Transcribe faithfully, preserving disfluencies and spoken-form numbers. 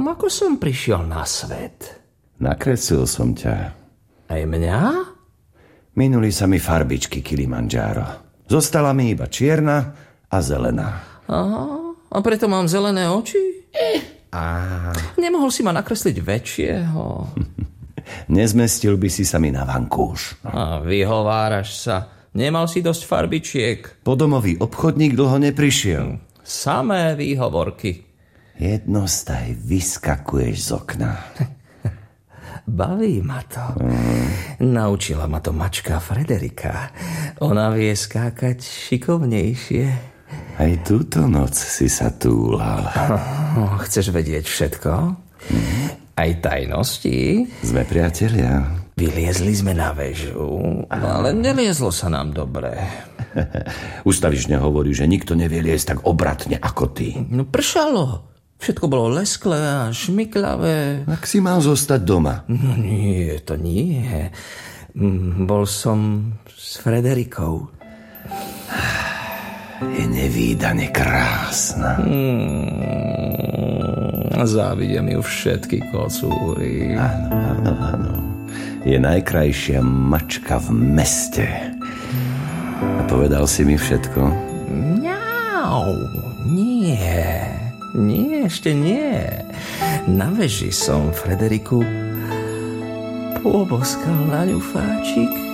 ako som prišiel na svet. Nakreslil som ťa. Aj mňa? Minuli sa mi farbičky Kilimanjaro. Zostala mi iba čierna a zelená. Aha, a preto mám zelené oči? Á. Nemohol si ma nakresliť väčšieho? Nezmestil by si sa mi na vankúš. A vyhováraš sa. Nemal si dosť farbičiek. Podomový obchodník dlho neprišiel. Samé výhovorky. Jednostaj vyskakuješ z okna. Baví ma to. Mm. Naučila ma to mačka Frederika. Ona vie skákať šikovnejšie. Aj túto noc si sa túlal. Oh, chceš vedieť všetko? Mm. Aj tajnosti? Sme priatelia. Vyliezli sme na väžu, ale neliezlo sa nám dobre. Ustavične hovorí, že nikto nevie liesť tak obratne ako ty. No pršalo. Všetko bolo lesklé a šmiklavé. Tak si mal zostať doma. No nie, to nie. Bol som s Frederikou. Je nevídane krásna. Hmm, závidím ju všetky kocúry. Áno, áno, áno. Je najkrajšia mačka v meste. A povedal si mi všetko? Mňau, nie. Nie, ešte nie. Na veži som Frederiku poboskal na ňu fáčik.